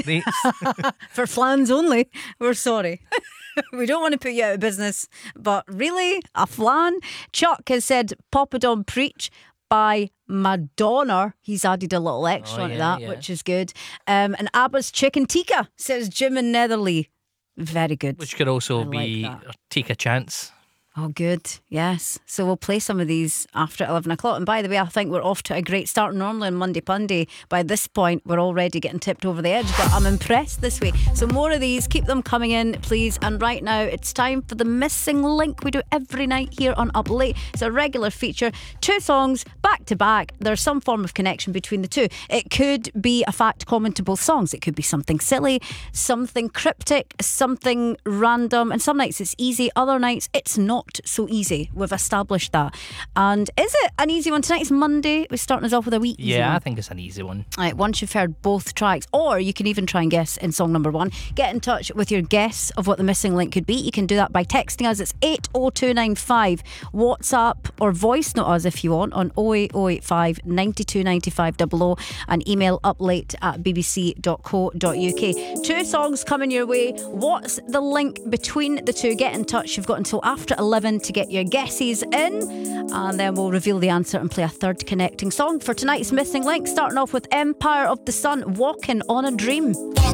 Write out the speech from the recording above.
mates. For flans only. We're sorry. We don't want to put you out of business, but really, a flan? Chuck has said Papa Don Preach by Madonna. He's added a little extra onto that, which is good. And Abba's Chicken Tikka, says Jim in Netherley. Very good. Which could also be that. Take a Chance. Oh, good. Yes. So we'll play some of these after 11 o'clock. And by the way, I think we're off to a great start. Normally on Monday Punday, by this point, we're already getting tipped over the edge, but I'm impressed this week. So more of these. Keep them coming in, please. And right now, it's time for the Missing Link we do every night here on Up Late. It's a regular feature. 2 songs back to back. There's some form of connection between the two. It could be a fact common to both songs. It could be something silly, something cryptic, something random. And some nights it's easy. Other nights it's not so easy. We've established that. And is it an easy one? Tonight's Monday. We're starting us off with a wee easy one. I think it's an easy one. Right, once you've heard both tracks, or you can even try and guess in song number 1. Get in touch with your guess of what the missing link could be. You can do that by texting us. It's 80295. WhatsApp or voice note us if you want on 08085 92 95 00 and email uplate@bbc.co.uk. 2 songs coming your way. What's the link between the two? Get in touch. You've got until after 11 to get your guesses in, and then we'll reveal the answer and play a third connecting song for tonight's missing link, starting off with Empire of the Sun, Walking on a Dream.